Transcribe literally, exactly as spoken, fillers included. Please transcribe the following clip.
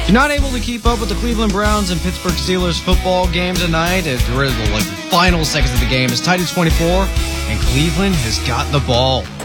You're not able to keep up with the Cleveland Browns and Pittsburgh Steelers football game tonight. We're in the like, final seconds of the game. It's tied at twenty-four, and Cleveland has got the ball.